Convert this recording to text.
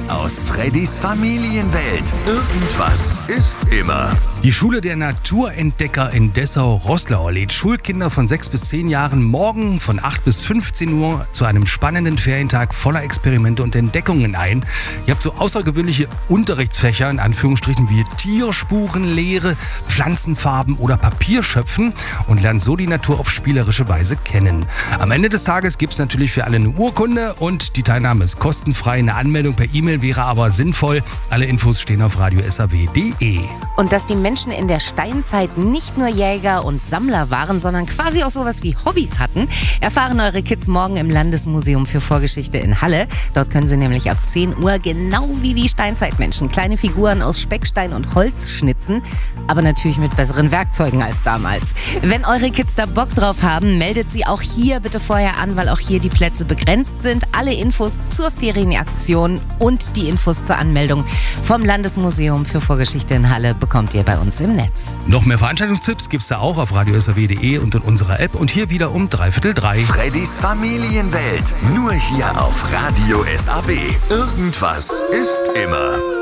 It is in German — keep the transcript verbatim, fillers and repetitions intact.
Infos aus Freddys Familienwelt. Irgendwas ist immer. Die Schule der Naturentdecker in Dessau-Roßlau lädt Schulkinder von sechs bis zehn Jahren morgen von acht bis fünfzehn Uhr zu einem spannenden Ferientag voller Experimente und Entdeckungen ein. Ihr habt so außergewöhnliche Unterrichtsfächer, in Anführungsstrichen, wie Tierspurenlehre, Pflanzenfarben oder Papierschöpfen und lernt so die Natur auf spielerische Weise kennen. Am Ende des Tages gibt es natürlich für alle eine Urkunde und die Teilnahme ist kostenfrei. Eine Anmeldung per E-Mail wäre aber sinnvoll. Alle Infos stehen auf radio s a w punkt d e. Und dass die Menschen in der Steinzeit nicht nur Jäger und Sammler waren, sondern quasi auch sowas wie Hobbys hatten, erfahren eure Kids morgen im Landesmuseum für Vorgeschichte in Halle. Dort können sie nämlich ab zehn Uhr genau wie die Steinzeitmenschen kleine Figuren aus Speckstein und Holz schnitzen, aber natürlich mit besseren Werkzeugen als damals. Wenn eure Kids da Bock drauf haben, meldet sie auch hier bitte vorher an, weil auch hier die Plätze begrenzt sind. Alle Infos zur Ferienaktion und die Infos zur Anmeldung vom Landesmuseum für Vorgeschichte in Halle bekommt ihr bei uns im Netz. Noch mehr Veranstaltungstipps gibt's da auch auf radio s a w punkt d e und in unserer App und hier wieder um dreiviertel drei. Freddys Familienwelt. Nur hier auf Radio S A W. Irgendwas ist immer.